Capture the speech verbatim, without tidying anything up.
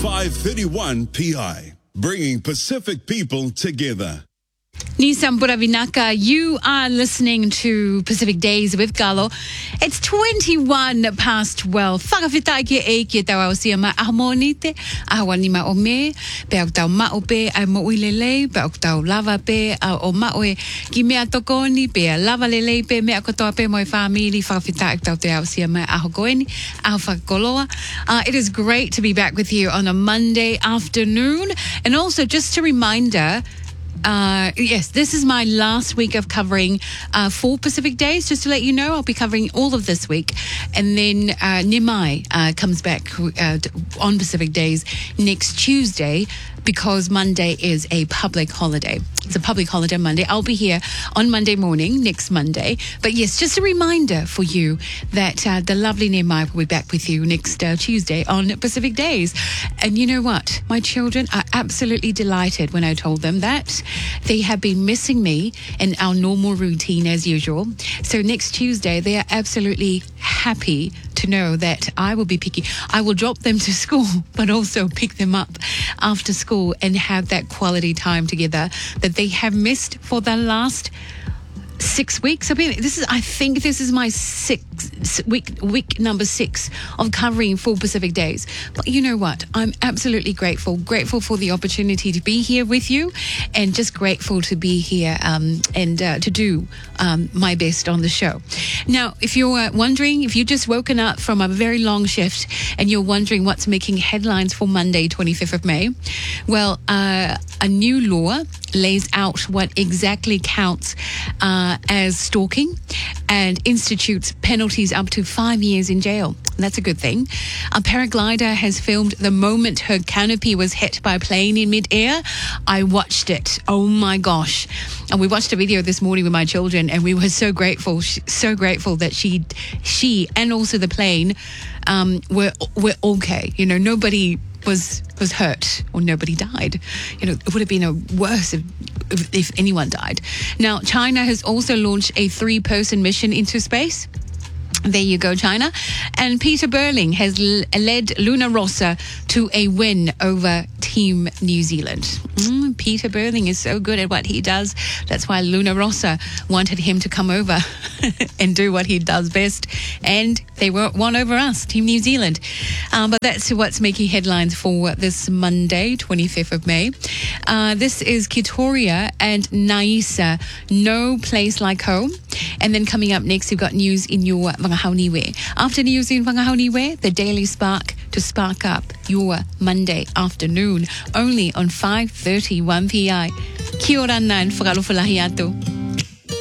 five thirty-one P I, bringing Pacific people together. Nisam Buravinaka, you are listening to Pacific Days with Galo. It's twenty-one past twelve. Whakawhita ke e ki tau au sia ma ahamonite, ahawani ma o me, pe au tau ma o pe, ai mo uilele, pe au tau lava pe, o ma oe ki mea tokoni, pe a lava lele pe, mea kotoa pe mo e whamiri, whakawhita e tau te au sia ma ahakoeni, ahawhakakoloa. Uh, it is great to be back with you on a Monday afternoon. And also just a reminder, Uh, yes, this is my last week of covering uh, four Pacific Days. Just to let you know, I'll be covering all of this week. And then uh, Nimai uh, comes back uh, on Pacific Days next Tuesday because Monday is a public holiday. It's a public holiday Monday. I'll be here on Monday morning, next Monday. But yes, just a reminder for you that uh, the lovely Nimai will be back with you next uh, Tuesday on Pacific Days. And you know what? My children are absolutely delighted when I told them that. They have been missing me in our normal routine as usual. So next Tuesday, they are absolutely happy to know that I will be picking. I will drop them to school, but also pick them up after school and have that quality time together that they have missed for the last six weeks. I mean, this is, I think this is my six week, week number six of covering full Pacific Days. But you know what? I'm absolutely grateful, grateful for the opportunity to be here with you and just grateful to be here um, and uh, to do um, my best on the show. Now, if you're uh, wondering, if you've just woken up from a very long shift and you're wondering what's making headlines for Monday, twenty-fifth of May, well, uh, a new law lays out what exactly counts uh, as stalking and institutes penalties up to five years in jail. That's a good thing. A paraglider has filmed the moment her canopy was hit by a plane in mid-air. I watched it. Oh my gosh. And we watched a video this morning with my children and we were so grateful, so grateful that she, she and also the plane um, were, were okay. You know, nobody was was hurt or nobody died. You know, it would have been a worse if, if, if anyone died. Now, China has also launched a three-person mission into space. There you go, China. And Peter Burling has l- led Luna Rossa to a win over Team New Zealand. Mm, Peter Burling is so good at what he does. That's why Luna Rossa wanted him to come over and do what he does best. And they won over us, Team New Zealand. Um, but that's what's making headlines for this Monday, twenty-fifth of May. Uh, this is Kitoria and Naisa, No Place Like Home. And then coming up next, you've got news in your Whangahauniwe. After news in Whangahauniwe, the Daily Spark to spark up your Monday afternoon, only on five thirty-one P I. Kia ora nā, whakalofalahi atu.